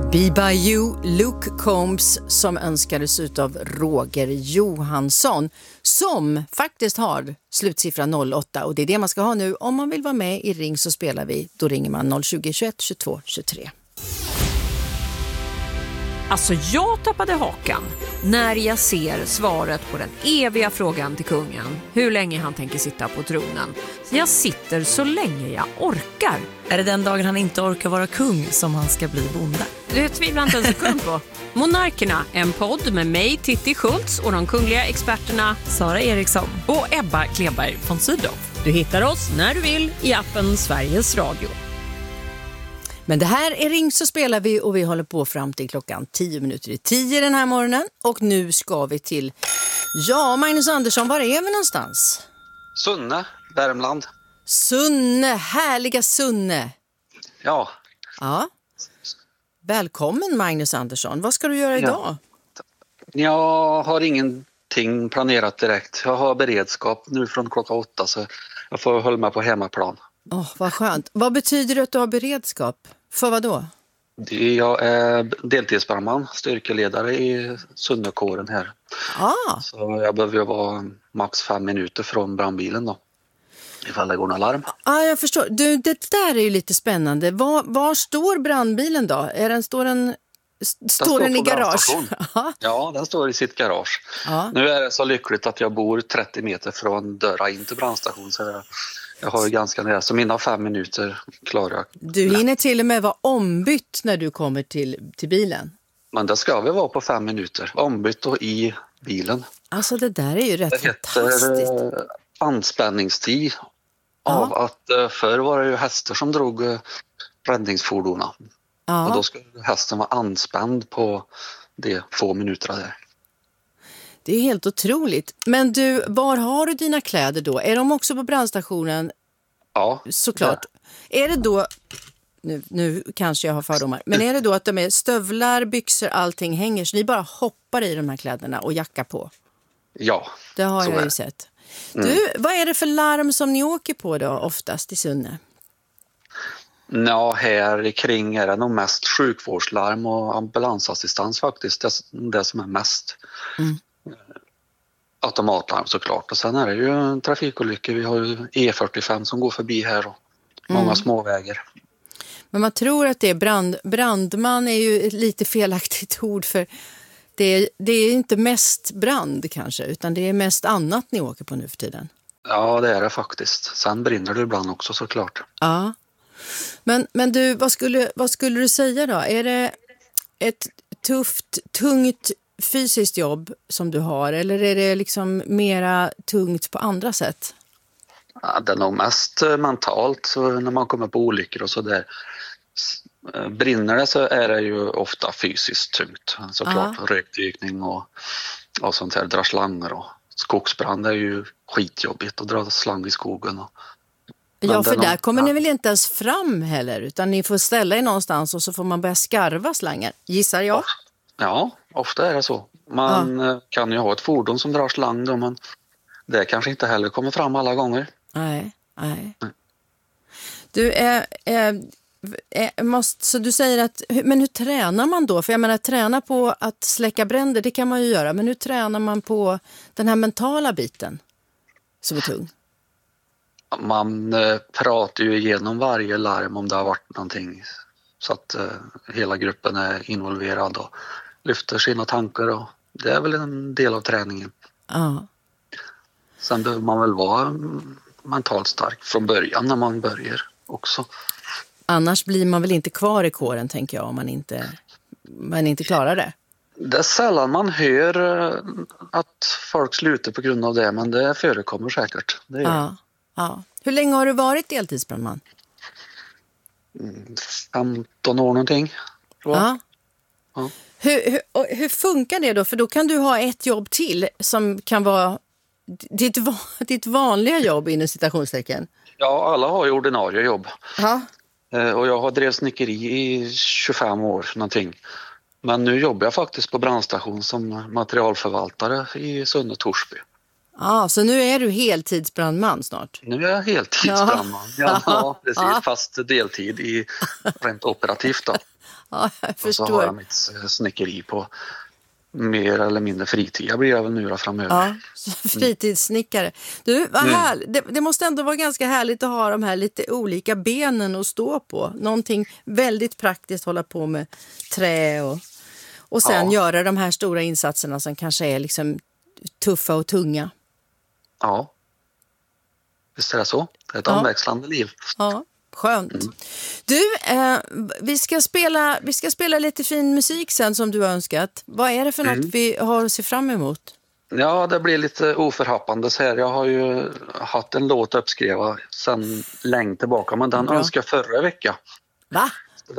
Be By You, Luke Combs, som önskades utav Roger Johansson, som faktiskt har slutsiffra 08, och det är det man ska ha nu. Om man vill vara med i Ring så spelar vi, då ringer man 020 21 22 23. Alltså jag tappade hakan när jag ser svaret på den eviga frågan till kungen. Hur länge han tänker sitta på tronen. Jag sitter så länge jag orkar. Är det den dagen han inte orkar vara kung som han ska bli bonde? Det tvivlar inte en sekund på. Monarkerna, en podd med mig, Titti Schultz, och de kungliga experterna Sara Eriksson och Ebba Kleberg von Sydow. Du hittar oss när du vill i appen Sveriges Radio. Men det här är Ring så spelar vi, och vi håller på fram till klockan 10:10 den här morgonen. Och nu ska vi till, Magnus Andersson, var är vi någonstans? Sunne, Värmland. Sunne, härliga Sunne. Ja. Ja. Välkommen Magnus Andersson, vad ska du göra idag? Jag har ingenting planerat direkt. Jag har beredskap nu från klockan 8, så jag får hålla mig på hemmaplan. Vad skönt. Vad betyder det att du har beredskap? För vad då? Jag är deltidsbrandman, styrkeledare i Sunnekåren här. Så jag behöver vara max 5 minuter från brandbilen då, ifall det går någon larm. Jag förstår. Du, det där är ju lite spännande. Var står brandbilen då? Står den i garage? Ja, den står i sitt garage. Ja. Nu är det så lyckligt att jag bor 30 meter från dörra in till brandstation, så jag har ju ganska nära, så mina 5 minuter klarar jag. Du hinner till och med vara ombytt när du kommer till bilen. Men det ska vi vara på 5 minuter. Ombytt och i bilen. Alltså det där är ju rätt fantastiskt. Det heter anspänningstid. Av att förr var det ju hästar som drog räddningsfordonen. Ja. Och då skulle hästen vara anspänd på de få minuterna där. Det är helt otroligt. Men du, var har du dina kläder då? Är de också på brandstationen? Ja. Såklart. Är det då, nu kanske jag har fördomar, men är det då att de är stövlar, byxor, allting hänger, så ni bara hoppar i de här kläderna och jackar på? Ja. Det har jag ju sett. Du, vad är det för larm som ni åker på då oftast i Sunne? Ja, här kring är det nog mest sjukvårdslarm och ambulansassistans faktiskt. Det som är mest. Automatlarm såklart. Och sen är det ju trafikolyckor. Vi har ju E45 som går förbi här och många småvägar. Men man tror att det är brandman är ju ett lite felaktigt ord, för det är inte mest brand kanske, utan det är mest annat ni åker på nu för tiden. Ja, det är det faktiskt. Sen brinner det ibland också såklart. Ja. Men du, vad skulle du säga då? Är det ett tufft, tungt fysiskt jobb som du har, eller är det liksom mera tungt på andra sätt? Ja, det är nog mest mentalt, så när man kommer på olyckor och så där. Brinner det så är det ju ofta fysiskt tungt. Såklart rökdykning och sånt här, dra slangar och skogsbrand är ju skitjobbigt att dra slang i skogen. Ja, för där kommer ni väl inte ens fram heller, utan ni får ställa er någonstans och så får man börja skarva slangar, gissar jag. Ja, ofta är det så. Man kan ju ha ett fordon som drar slang då, men det kanske inte heller kommer fram alla gånger. Nej. Du, så du säger att, men hur tränar man då? För jag menar, träna på att släcka bränder, det kan man ju göra, men hur tränar man på den här mentala biten som är tung? Man pratar ju igenom varje larm om det har varit någonting, så att hela gruppen är involverad och lyfter sina tankar, och det är väl en del av träningen. Ja. Sen behöver man väl vara mentalt stark från början när man börjar också. Annars blir man väl inte kvar i kåren, tänker jag, om man inte klarar det. Det är sällan man hör att folk slutar på grund av det, men det förekommer säkert. Det är Ja. Hur länge har du varit deltidsbrandman? 15 år någonting. Ja. Hur funkar det då? För då kan du ha ett jobb till som kan vara ditt vanliga jobb inom citationstecken. Ja, alla har ju ordinarie jobb. Ja. Och jag har drivit snickeri i 25 år någonting. Men nu jobbar jag faktiskt på brandstation som materialförvaltare i Sunne Torsby. Så nu är du heltidsbrandman snart? Nu är jag heltidsbrandman. Ja, precis. Fast deltid i rent operativt då. Ja, jag förstår. Och så har jag mitt snickeri på mer eller mindre fritid. Jag blir väl nu då framöver. Ja, så fritidssnickare. Du, vad det måste ändå vara ganska härligt att ha de här lite olika benen att stå på. Någonting väldigt praktiskt, hålla på med trä och sen göra de här stora insatserna som kanske är liksom tuffa och tunga. Ja, visst är det så. Det är ett omväxlande liv. Ja, skönt. Du, vi ska spela lite fin musik sen som du har önskat. Vad är det för något vi har att se fram emot? Ja, det blir lite oförhappande så här. Jag har ju haft en låt uppskriven sedan länge tillbaka, men den önskade jag förra veckan. Va?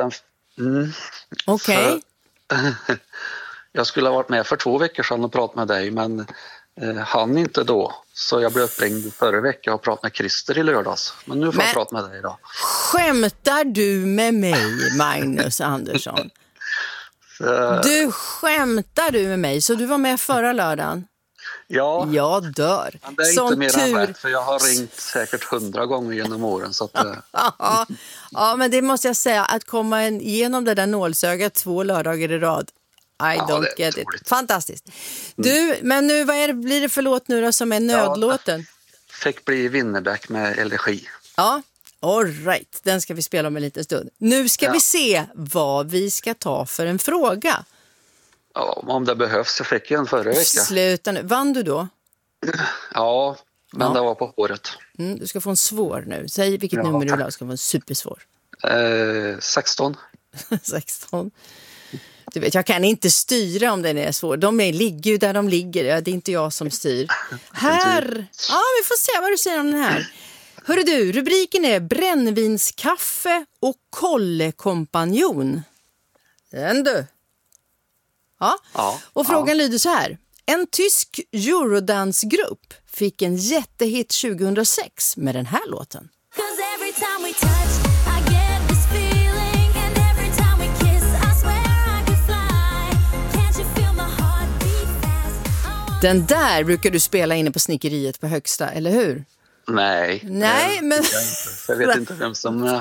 Okej. Jag skulle ha varit med för 2 veckor sedan och pratat med dig, men han inte då. Så jag blev uppringd förra veckan och pratade med Christer i lördags. Men nu får jag prata med dig idag. Skämtar du med mig, Magnus Andersson? Du skämtar du med mig, så du var med förra lördagen? Ja. Jag dör. Men det är inte mer än rätt, för jag har ringt säkert 100 gånger genom åren. Så att, ja, men det måste jag säga, att komma igenom det där nålsögat 2 lördagar i rad. I don't get it. Fantastiskt. Du, men nu, blir det för låt nu då som är nödlåten? Fick bli Winnerbäck med Elegi. Ja, all right. Den ska vi spela om en liten stund. Nu ska vi se vad vi ska ta för en fråga. Ja, om det behövs så fick jag en förra veckan. Sluta nu. Vann du då? Ja, men det var på håret. Du ska få en svår nu. Säg vilket nummer du vill ha. Du ska få en supersvår. 16. 16. Du vet, jag kan inte styra om den är svår. De ligger ju där de ligger. Det är inte jag som styr. Här! Ja, vi får se vad du säger om den här. Hörru du, rubriken är brännvinskaffe och kollekompanjon. Den du. Ja. Och frågan lyder så här. En tysk Eurodance-grupp fick en jättehit 2006 med den här låten. Den där brukar du spela inne på snickeriet på Högsta, eller hur? Nej, men... Jag vet inte vem som